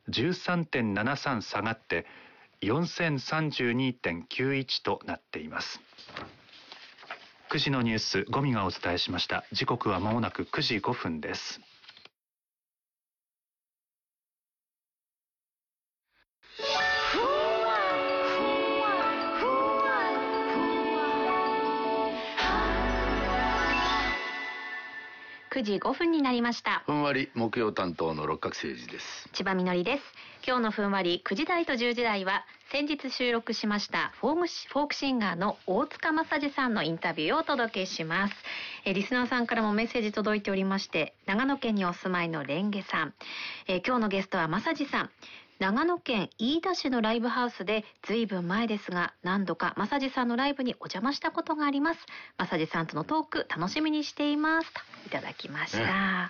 13.73 下がって4032.91 となっています。9時のニュース、ゴミがお伝えしました。時刻は間もなく9時5分です。 9時5分になりました。 ふんわり木曜担当の六角誠児です。 千葉みのりです。今日のふんわり9時台と10時台は先日収録しましたフォークシンガーの大塚正治さんのインタビューをお届けします。リスナーさんからもメッセージ届いておりまして、長野県にお住まいのレンゲさん、今日のゲストは正治さん、長野県飯田市のライブハウスでずいぶん前ですが何度か正治さんのライブにお邪魔したことがあります。正治さんとのトーク楽しみにしていますといただきました。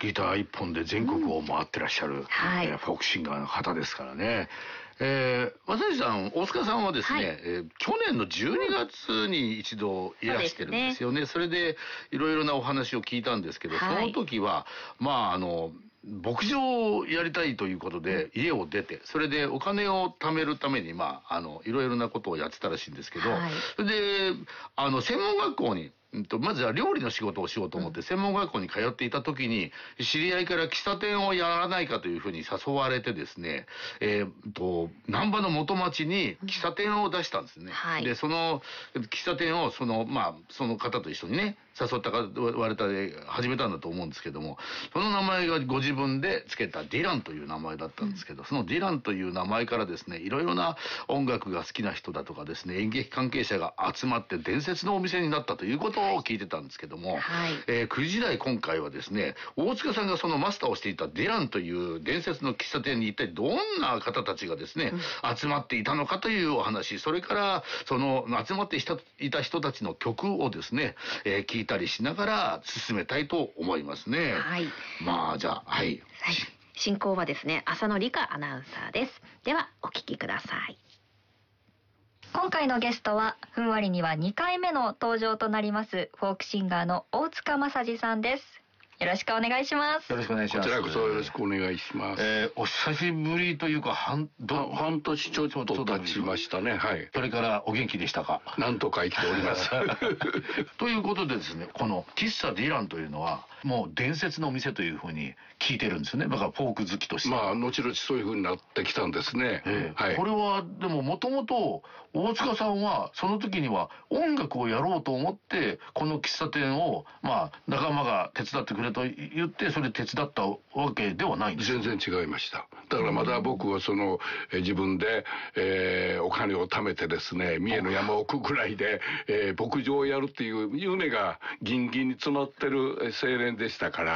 ギター一本で全国を回ってらっしゃる、 はい、 フォークシンガーの方ですからね。正治さん、大塚さんはですね、はい、去年の12月に一度いらしてるんですよね。それでいろいろなお話を聞いたんですけど、はい、その時は牧場をやりたいということで家を出て、それでお金を貯めるためにいろいろなことをやってたらしいんですけど、はい、それで専門学校にまずは料理の仕事をしようと思って専門学校に通っていた時に知り合いから喫茶店をやらないかというふうに誘われてですね、難波の元町に喫茶店を出したんですね。はい、でその喫茶店をその方と一緒にね誘った割れたで始めたんだと思うんですけども、その名前がご自分でつけたディランという名前だったんですけど、そのディランという名前からですね、いろいろな音楽が好きな人だとかですね、演劇関係者が集まって伝説のお店になったということを聞いてたんですけども、はい、9時台今回はですね、大塚さんがそのマスターをしていたディランという伝説の喫茶店に一体どんな方たちがですね、集まっていたのかというお話、それからその集まっていた人たちの曲をですね、聞いたりしながら進めたいと思いますね。はい、じゃあはい、 はい、進行はですね、浅野理香アナウンサーです。ではお聞きください。 今回のゲストはふんわりには2回目の登場となりますフォークシンガーの大塚正治さんです。よろしくお願いします。 よろしくお願いします。 こちらこそよろしくお願いします。 お久しぶりというか半年ちょっと経ちましたね。はい。 それからお元気でしたか？ なんとか生きております。 ということでですね、この喫茶ディランというのはもう伝説のお店というふうに聞いてるんですよね。だからフォーク好きとして。 後々そういうふうになってきたんですね。 はい。これはでももともと大塚さんはその時には音楽をやろうと思ってこの喫茶店を仲間が手伝ってくれと言ってそれ手伝ったわけではないんですよ。 全然違いました。だからまだ僕は自分で、お金を貯めてですね、三重の山奥ぐらいで、牧場をやるっていう夢がギンギンに詰まってる青年でしたから、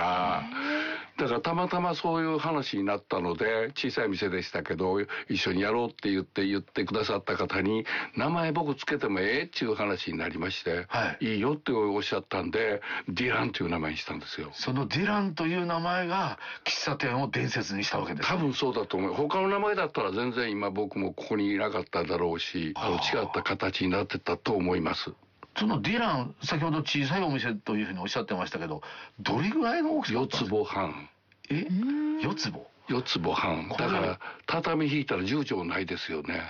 だからたまたまそういう話になったので、小さい店でしたけど一緒にやろうって言ってくださった方に名前僕つけてもええっていう話になりまして、はい、いいよっておっしゃったんでディランという名前にしたんですよ。 そのディランという名前が喫茶店を伝説にしたわけです、ね。 多分そうだと思う。他の名前だったら全然今僕もここにいなかっただろうし、違った形になってたと思います。 そのディラン、先ほど小さいお店というふうにおっしゃってましたけど、どれぐらいの大きさだったんですか？ 4坪半。 4坪 4坪半。だから畳引いたら10畳ないですよね。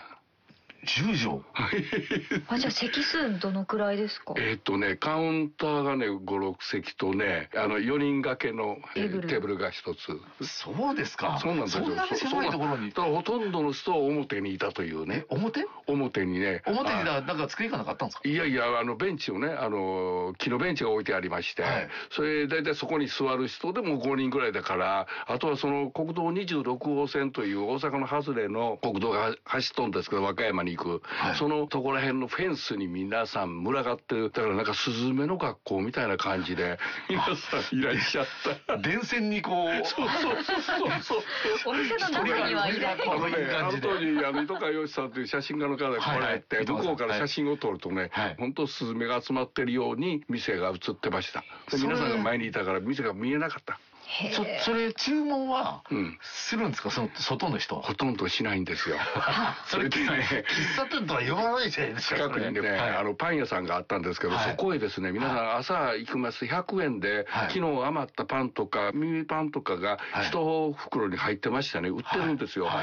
10畳じゃあ席数どのくらいですか？ カウンターがね5、6席とね、4人掛けのテーブルが1つ。 そうですか。 そうなんですよ。 そんなに狭いところに。 だからほとんどの人は表にいたというね。表にね。 表になんか机がなかったんですか？ いやベンチをね、木のベンチが置いてありまして、はい、それ大体そこに座る人でも5人ぐらいだから、あとはその国道26号線という大阪の外れの国道が走っとんですけど、和歌山に行く、はい、そのところら辺のフェンスに皆さん群がってる。だからなんかスズメの学校みたいな感じで皆さんいらっしゃった電線にこうそうお店の中にはいないあの当時糸川洋さんという写真家の方が来られて、向こうから写真を撮るとね、本当スズメが集まってるように店が映ってました。皆さんが前にいたから店が見えなかった。 それ注文はするんですか？その外の人はほとんどしないんですよ。 それってね、喫茶店とは言わないじゃないですか。 近くにね、パン屋さんがあったんですけど、そこへですね、皆さん朝行きます100円で、昨日余ったパンとかミニパンとかが一袋に入ってましたね、売ってるんですよ。